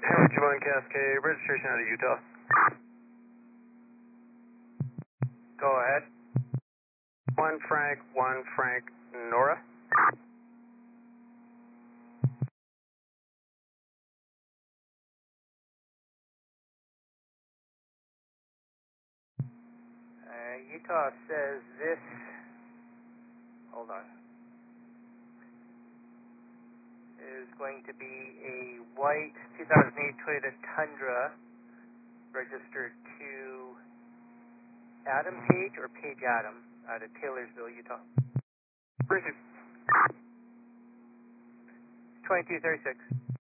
Hamilton One Cascade, registration out of Utah. Go ahead. 1 Frank, Nora. Utah says this, hold on, is going to be a white 2008 Toyota Tundra registered to Adam Page or Page Adam out of Taylorsville, Utah. Received. 2236.